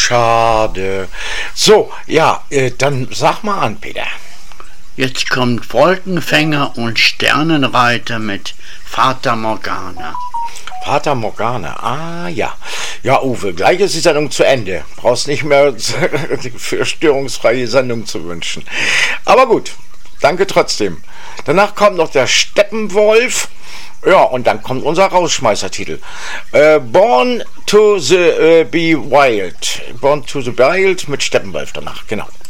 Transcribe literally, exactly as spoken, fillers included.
schade. So, ja, äh, dann sag mal an, Peter. Jetzt kommt Wolkenfänger und Sternenreiter mit Fata Morgana. Fata Morgana, ah ja. Ja, Uwe, gleich ist die Sendung zu Ende. Brauchst nicht mehr für störungsfreie Sendung zu wünschen. Aber gut, danke trotzdem. Danach kommt noch der Steppenwolf. Ja, und dann kommt unser Rausschmeißertitel. Äh, Born to the uh, Be Wild. Born to the Wild mit Steppenwolf danach, genau.